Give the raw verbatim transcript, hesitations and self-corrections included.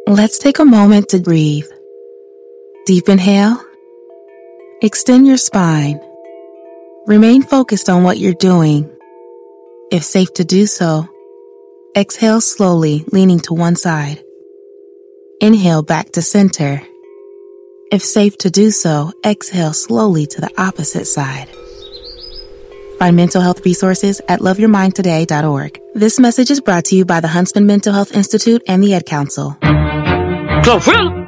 Let's take a moment to breathe. Deep inhale. Extend your spine. Remain focused on what you're doing. If safe to do so, exhale slowly, leaning to one side. Inhale back to center. If safe to do so, exhale slowly to the opposite side. Find mental health resources at love your mind today dot org. This message is brought to you by the Huntsman Mental Health Institute and the Ad Council. Glorilla!